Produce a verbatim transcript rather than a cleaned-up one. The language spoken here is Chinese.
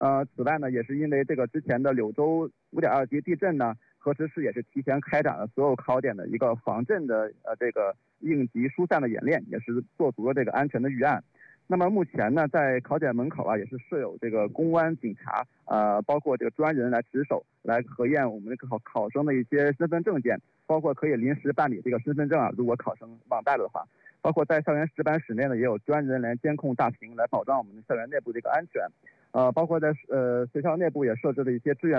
呃，此外呢，也是因为这个之前的柳州五点二级地震呢，河池市也是提前开展了所有考点的一个防震的呃这个应急疏散的演练，也是做足了这个安全的预案。那么目前呢，在考点门口啊，也是设有这个公安警察，呃，包括这个专人来值守，来核验我们考考生的一些身份证件，包括可以临时办理这个身份证啊，如果考生忘带了的话。包括在校园值班室内呢，也有专人来监控大屏，来保障我们校园内部的一个安全。呃，包括在呃学校内部也设置了一些志愿